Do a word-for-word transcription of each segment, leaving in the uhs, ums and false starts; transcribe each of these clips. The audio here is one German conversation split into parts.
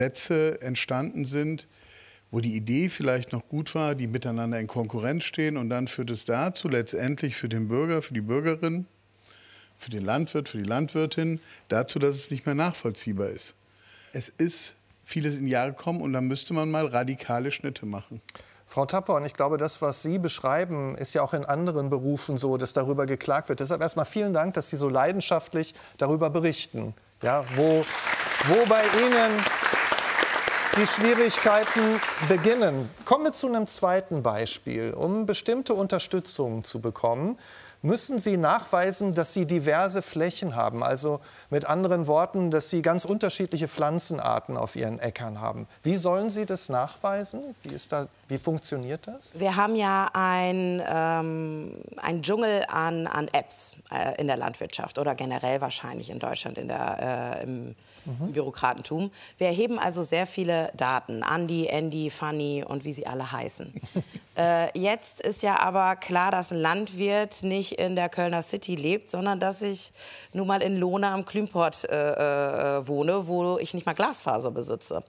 Sätze entstanden sind, wo die Idee vielleicht noch gut war, die miteinander in Konkurrenz stehen, und dann führt es dazu letztendlich für den Bürger, für die Bürgerin, für den Landwirt, für die Landwirtin, dazu, dass es nicht mehr nachvollziehbar ist. Es ist vieles in Jahre gekommen und da müsste man mal radikale Schnitte machen. Frau Tappern, ich glaube, das, was Sie beschreiben, ist ja auch in anderen Berufen so, dass darüber geklagt wird. Deshalb erstmal vielen Dank, dass Sie so leidenschaftlich darüber berichten, ja, wo, wo bei Ihnen die Schwierigkeiten beginnen. Kommen wir zu einem zweiten Beispiel. Um bestimmte Unterstützung zu bekommen, müssen Sie nachweisen, dass Sie diverse Flächen haben. Also mit anderen Worten, dass Sie ganz unterschiedliche Pflanzenarten auf Ihren Äckern haben. Wie sollen Sie das nachweisen? Wie, ist da, wie funktioniert das? Wir haben ja ein, ähm, ein Dschungel an, an Apps äh, in der Landwirtschaft oder generell wahrscheinlich in Deutschland in der, äh, im Mhm. Bürokratentum. Wir erheben also sehr viele Daten. Andi, Andy, Fanny und wie sie alle heißen. äh, jetzt ist ja aber klar, dass ein Landwirt nicht in der Kölner City lebt, sondern dass ich nun mal in Lohne am Klümport äh, äh, wohne, wo ich nicht mal Glasfaser besitze.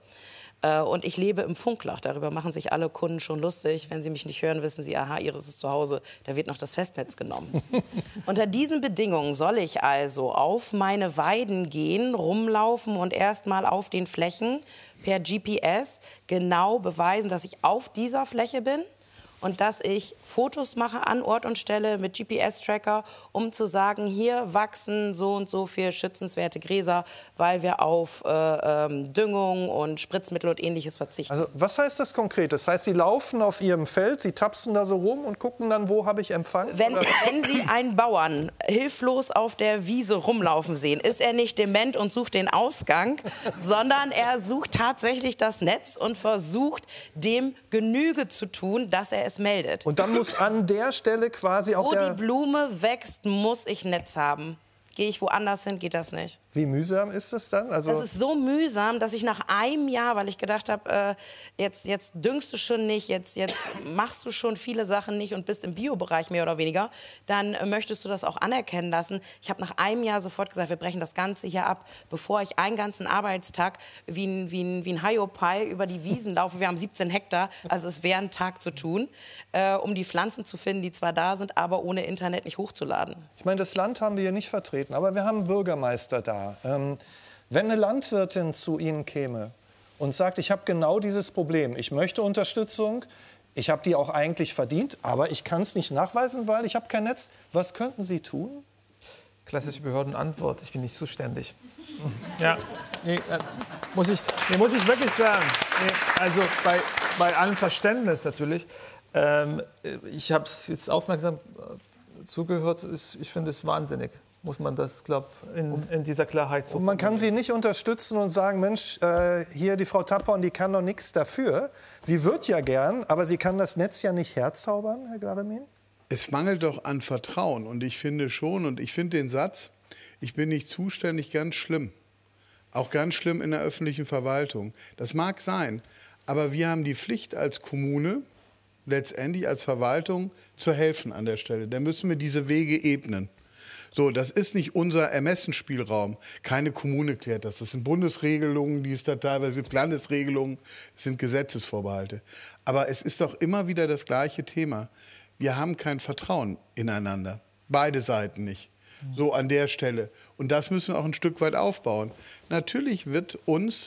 Und ich lebe im Funkloch. Darüber machen sich alle Kunden schon lustig. Wenn sie mich nicht hören, wissen sie, aha, Iris ist zu Hause, da wird noch das Festnetz genommen. Unter diesen Bedingungen soll ich also auf meine Weiden gehen, rumlaufen und erst mal auf den Flächen per G P S genau beweisen, dass ich auf dieser Fläche bin und dass ich Fotos mache an Ort und Stelle mit G P S-Tracker, um zu sagen, hier wachsen so und so viel schützenswerte Gräser, weil wir auf äh, ähm, Düngung und Spritzmittel und Ähnliches verzichten. Also was heißt das konkret? Das heißt, Sie laufen auf Ihrem Feld, Sie tapsen da so rum und gucken dann, wo habe ich Empfang? Wenn, wenn Sie einen Bauern hilflos auf der Wiese rumlaufen sehen, ist er nicht dement und sucht den Ausgang, sondern er sucht tatsächlich das Netz und versucht, dem Genüge zu tun, dass er es meldet. Und dann muss an der Stelle quasi auch Wo der... die Blume wächst, muss ich Netz haben. Gehe ich woanders hin, geht das nicht. Wie mühsam ist das dann? Also das ist so mühsam, dass ich nach einem Jahr, weil ich gedacht habe, äh, jetzt, jetzt düngst du schon nicht, jetzt, jetzt machst du schon viele Sachen nicht und bist im Biobereich mehr oder weniger, dann äh, möchtest du das auch anerkennen lassen. Ich habe nach einem Jahr sofort gesagt, wir brechen das Ganze hier ab, bevor ich einen ganzen Arbeitstag wie ein, wie ein, wie ein Hiopai über die Wiesen laufe. Wir haben siebzehn Hektar, also es wäre ein Tag zu tun, äh, um die Pflanzen zu finden, die zwar da sind, aber ohne Internet nicht hochzuladen. Ich meine, das Land haben wir hier nicht vertreten. Aber wir haben einen Bürgermeister da. Ähm, wenn eine Landwirtin zu Ihnen käme und sagt, ich habe genau dieses Problem, ich möchte Unterstützung, ich habe die auch eigentlich verdient, aber ich kann es nicht nachweisen, weil ich habe kein Netz, was könnten Sie tun? Klassische Behördenantwort, ich bin nicht zuständig. Ja, nee, äh, muss, ich, nee, muss ich wirklich sagen. Nee, also bei, bei allem Verständnis natürlich. Ähm, ich habe es jetzt aufmerksam äh, zugehört, ich finde es wahnsinnig. Muss man das, glaube ich, in, in dieser Klarheit so. Und man kann Sie nicht unterstützen und sagen, Mensch, äh, hier die Frau Tappern, die kann doch nichts dafür. Sie wird ja gern, aber sie kann das Netz ja nicht herzaubern, Herr Glaremin? Es mangelt doch an Vertrauen und ich finde schon, und ich finde den Satz, ich bin nicht zuständig, ganz schlimm. Auch ganz schlimm in der öffentlichen Verwaltung. Das mag sein, aber wir haben die Pflicht als Kommune, letztendlich als Verwaltung, zu helfen an der Stelle. Da müssen wir diese Wege ebnen. So, das ist nicht unser Ermessensspielraum. Keine Kommune klärt das. Das sind Bundesregelungen, die es da teilweise gibt, Landesregelungen, das sind Gesetzesvorbehalte. Aber es ist doch immer wieder das gleiche Thema. Wir haben kein Vertrauen ineinander. Beide Seiten nicht. So an der Stelle. Und das müssen wir auch ein Stück weit aufbauen. Natürlich wird uns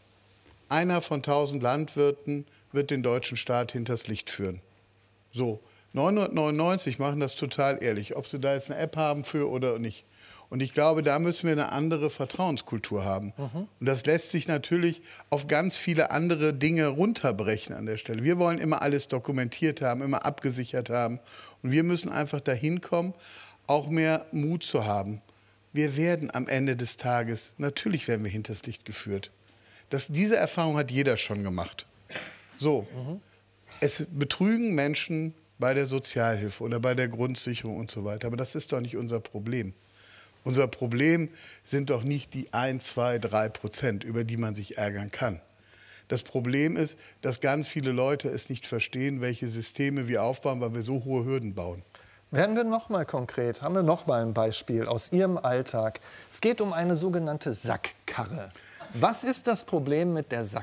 einer von tausend Landwirten wird den deutschen Staat hinters Licht führen. So. neunhundertneunundneunzig machen das total ehrlich, ob sie da jetzt eine App haben für oder nicht. Und ich glaube, da müssen wir eine andere Vertrauenskultur haben. Mhm. Und das lässt sich natürlich auf ganz viele andere Dinge runterbrechen an der Stelle. Wir wollen immer alles dokumentiert haben, immer abgesichert haben. Und wir müssen einfach dahin kommen, auch mehr Mut zu haben. Wir werden am Ende des Tages, natürlich werden wir hinters Licht geführt. Das, diese Erfahrung hat jeder schon gemacht. So, mhm. Es betrügen Menschen bei der Sozialhilfe oder bei der Grundsicherung und so weiter. Aber das ist doch nicht unser Problem. Unser Problem sind doch nicht die ein, zwei, drei Prozent, über die man sich ärgern kann. Das Problem ist, dass ganz viele Leute es nicht verstehen, welche Systeme wir aufbauen, weil wir so hohe Hürden bauen. Werden wir noch mal konkret, haben wir noch mal ein Beispiel aus Ihrem Alltag. Es geht um eine sogenannte Sackkarre. Was ist das Problem mit der